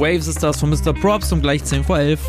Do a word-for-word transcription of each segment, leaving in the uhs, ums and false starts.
Waves ist das von Mister Props um gleich zehn vor elf.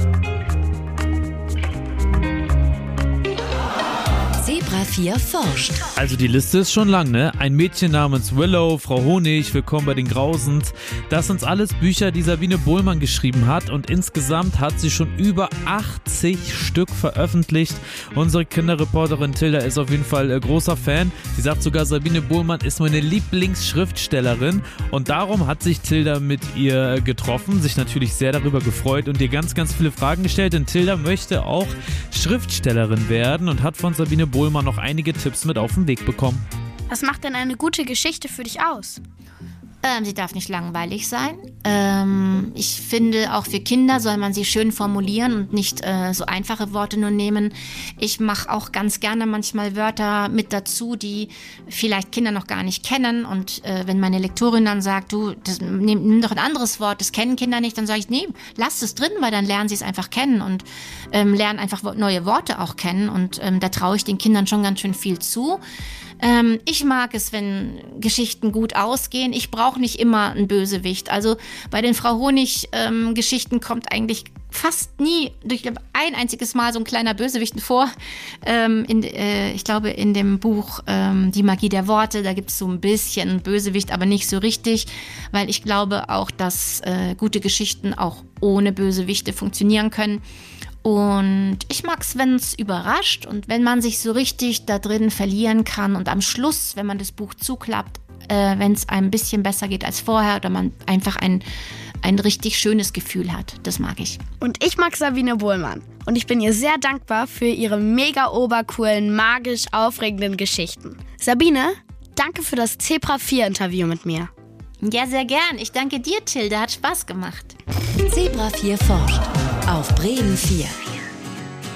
Zebra vier forscht. Also die Liste ist schon lang, ne? Ein Mädchen namens Willow, Frau Honig, Willkommen bei den Grausens. Das sind alles Bücher, die Sabine Bohlmann geschrieben hat und insgesamt hat sie schon über achtzig Stück veröffentlicht. Unsere Kinderreporterin Tilda ist auf jeden Fall äh, großer Fan. Sie sagt sogar, Sabine Bohlmann ist meine Lieblingsschriftstellerin und darum hat sich Tilda mit ihr getroffen, sich natürlich sehr darüber gefreut und ihr ganz, ganz viele Fragen gestellt, denn Tilda möchte auch Schriftstellerin werden und hat von Sabine Bohlmann noch einige Tipps mit auf den Weg bekommen. Was macht denn eine gute Geschichte für dich aus? Ähm, sie darf nicht langweilig sein. Ähm, ich finde, auch für Kinder soll man sie schön formulieren und nicht äh, so einfache Worte nur nehmen. Ich mache auch ganz gerne manchmal Wörter mit dazu, die vielleicht Kinder noch gar nicht kennen. Und äh, wenn meine Lektorin dann sagt, du, das, nimm, nimm doch ein anderes Wort, das kennen Kinder nicht, dann sage ich, nee, lass es drin, weil dann lernen sie es einfach kennen und ähm, lernen einfach neue Worte auch kennen. Und ähm, da traue ich den Kindern schon ganz schön viel zu. Ähm, ich mag es, wenn Geschichten gut ausgehen. Ich brauche nicht immer einen Bösewicht. Also bei den Frau Honig-Geschichten ähm, kommt eigentlich fast nie, durch ein einziges Mal so ein kleiner Bösewicht vor. Ähm, in, äh, ich glaube, in dem Buch ähm, Die Magie der Worte, da gibt es so ein bisschen Bösewicht, aber nicht so richtig, weil ich glaube auch, dass äh, gute Geschichten auch ohne Bösewichte funktionieren können. Und ich mag es, wenn es überrascht und wenn man sich so richtig da drin verlieren kann und am Schluss, wenn man das Buch zuklappt, äh, wenn es einem ein bisschen besser geht als vorher oder man einfach ein, ein richtig schönes Gefühl hat. Das mag ich. Und ich mag Sabine Bohlmann. Und ich bin ihr sehr dankbar für ihre mega obercoolen, magisch aufregenden Geschichten. Sabine, danke für das Zebra vier Interview mit mir. Ja, sehr gern. Ich danke dir, Tilda. Hat Spaß gemacht. Zebra vier forscht auf Bremen vier.